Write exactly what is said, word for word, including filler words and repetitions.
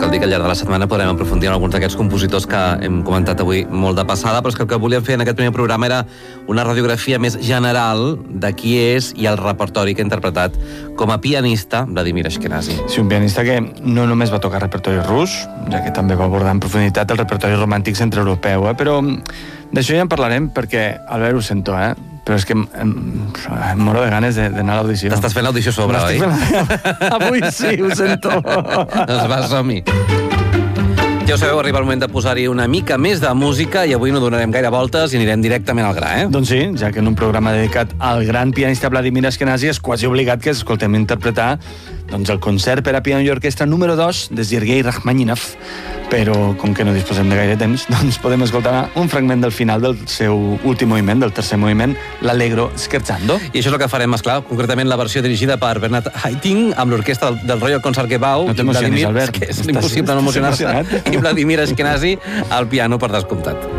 cal dir que al llarg de la setmana podrem aprofundir en alguns d'aquests compositors que hem comentat avui molt de passada, però és que el que volíem fer en aquest primer programa era una radiografia més general de qui és i el repertori que ha interpretat com a pianista Vladimir Ashkenazy. Sí, un pianista que no només va tocar repertori rus, ja que també va abordar en profunditat el repertori romàntic centreeuropeu, eh? Però d'això ja en parlarem perquè, Albert, ho sento, eh? Però és que em, em, em moro de ganes d'anar a l'audició. T'estàs fent l'audició sobre, oi? Fent... Avui sí, ho sento. Doncs va, som-hi. Ja ho sabeu, arriba el moment de posar-hi una mica més de música i avui no donarem gaire voltes i anirem directament al gra, eh? Doncs sí, ja que en un programa dedicat al gran pianista Vladimir Ashkenazy és quasi obligat que escoltem interpretar doncs, el concert per a piano i orquestra número dos de Sergei Rachmaninov. Però, com que no disposem de gaire temps, doncs podem escoltar un fragment del final del seu últim moviment, del tercer moviment, l'Allegro Scherzando. I això és el que farem, esclar, concretament la versió dirigida per Bernard Haitink, amb l'orquestra del, del Royal Concertgebouw. No t'emocionis, Albert. És que és impossible no emocionar-se. I Vladimir Ashkenazy al piano, per descomptat.